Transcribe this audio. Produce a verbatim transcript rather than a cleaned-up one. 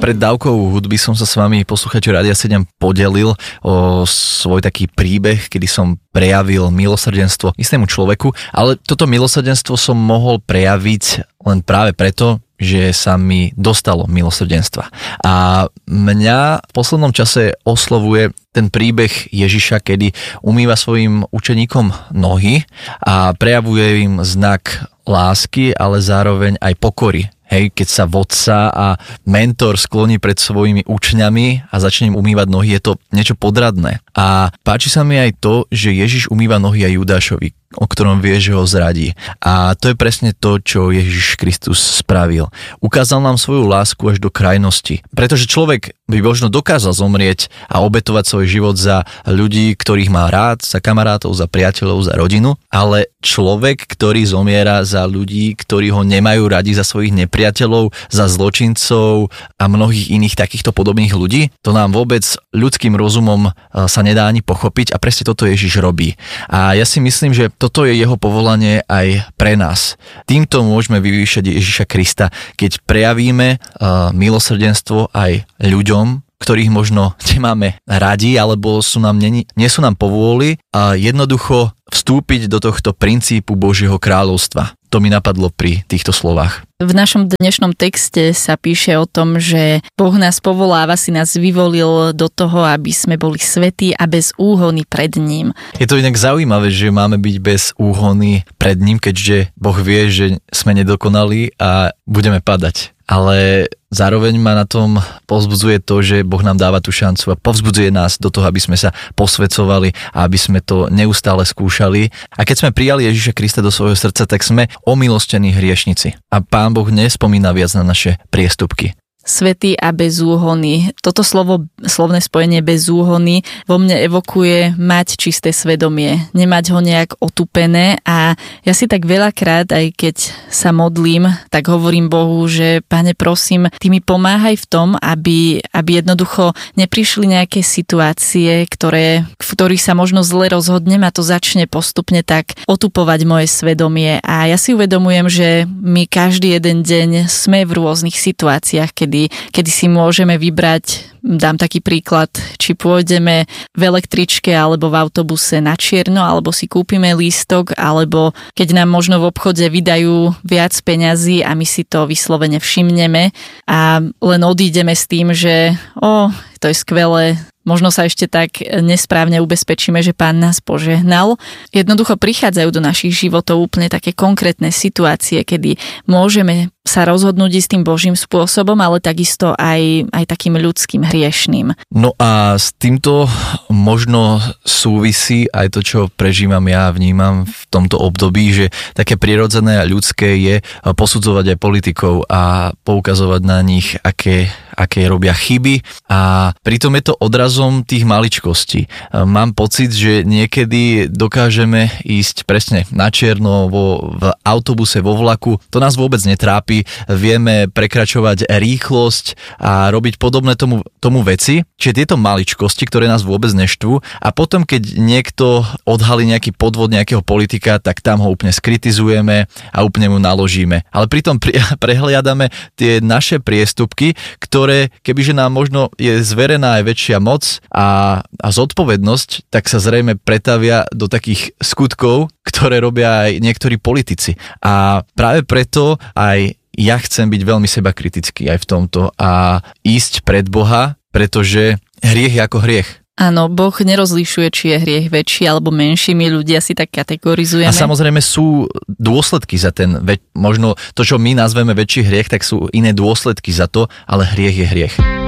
Pred dávkou hudby som sa s vami, posluchači Rádia sedem, podelil o svoj taký príbeh, kedy som prejavil milosrdenstvo istému človeku, ale toto milosrdenstvo som mohol prejaviť len práve preto, že sa mi dostalo milosrdenstva. A mňa v poslednom čase oslovuje ten príbeh Ježiša, kedy umýva svojim učeníkom nohy a prejavuje im znak lásky, ale zároveň aj pokory. Hej, keď sa vodca a mentor skloní pred svojimi učňami a začne im umývať nohy, je to niečo podradné. A páči sa mi aj to, že Ježiš umýva nohy aj Judášovi, o ktorom vie, že ho zradí. A to je presne to, čo Ježiš Kristus spravil. Ukázal nám svoju lásku až do krajnosti. Pretože človek by možno dokázal zomrieť a obetovať svoj život za ľudí, ktorých má rád, za kamarátov, za priateľov, za rodinu, ale človek, ktorý zomiera za ľudí, ktorí ho nemajú radi, za svojich nepriateľov, za zločincov a mnohých iných takýchto podobných ľudí, to nám vôbec ľudským rozumom sa nedá ani pochopiť a presne toto Ježiš robí. A ja si myslím, že toto je jeho povolanie aj pre nás. Týmto môžeme vyvýšiť Ježiša Krista, keď prejavíme uh, milosrdenstvo aj ľuďom, ktorých možno nemáme radi, alebo sú nám, nie, nie sú nám povôli a jednoducho vstúpiť do tohto princípu Božieho kráľovstva. To mi napadlo pri týchto slovách. V našom dnešnom texte sa píše o tom, že Boh nás povoláva, si nás vyvolil do toho, aby sme boli svätí a bez úhony pred ním. Je to inak zaujímavé, že máme byť bez úhony pred ním, keďže Boh vie, že sme nedokonali a budeme padať. Ale zároveň ma na tom povzbudzuje to, že Boh nám dáva tú šancu a povzbudzuje nás do toho, aby sme sa posväcovali a aby sme to neustále skúšali. A keď sme prijali Ježiša Krista do svojho srdca, tak sme omilostení hriešnici. A Pán Boh nespomína viac na naše priestupky. Svätý a bezúhonný. Toto slovo, slovné spojenie bezúhonný vo mne evokuje mať čisté svedomie, nemať ho nejak otupené a ja si tak veľakrát, aj keď sa modlím, tak hovorím Bohu, že Pane, prosím, Ty mi pomáhaj v tom, aby, aby jednoducho neprišli nejaké situácie, ktoré, v ktorých sa možno zle rozhodnem a to začne postupne tak otupovať moje svedomie. A ja si uvedomujem, že my každý jeden deň sme v rôznych situáciách, keď Kedy, kedy si môžeme vybrať, dám taký príklad, či pôjdeme v električke alebo v autobuse na čierno, alebo si kúpime lístok, alebo keď nám možno v obchode vydajú viac peňazí a my si to vyslovene všimneme a len odídeme s tým, že o, to je skvelé, možno sa ešte tak nesprávne ubezpečíme, že Pán nás požehnal. Jednoducho prichádzajú do našich životov úplne také konkrétne situácie, kedy môžeme sa rozhodnúť s tým Božím spôsobom, ale takisto aj, aj takým ľudským hriešným. No a s týmto možno súvisí aj to, čo prežívam ja a vnímam v tomto období, že také prirodzené a ľudské je posudzovať aj politikov a poukazovať na nich, aké, aké robia chyby a pritom je to odrazom tých maličkostí. Mám pocit, že niekedy dokážeme ísť presne na čierno, vo, v autobuse, vo vlaku, to nás vôbec netrápi. Vieme prekračovať rýchlosť a robiť podobné tomu, tomu veci, čiže tieto maličkosti, ktoré nás vôbec neštvú a potom, keď niekto odhalí nejaký podvod nejakého politika, tak tam ho úplne skritizujeme a úplne mu naložíme. Ale pritom pri, prehliadame tie naše priestupky, ktoré, kebyže nám možno je zverená aj väčšia moc a, a zodpovednosť, tak sa zrejme pretavia do takých skutkov, ktoré robia aj niektorí politici. A práve preto aj ja chcem byť veľmi sebakritický aj v tomto a ísť pred Boha, pretože hriech je ako hriech. Áno, Boh nerozlišuje, či je hriech väčší alebo menší, my ľudia si tak kategorizujeme. A samozrejme sú dôsledky za ten, možno to, čo my nazveme väčší hriech, tak sú iné dôsledky za to, ale hriech je hriech.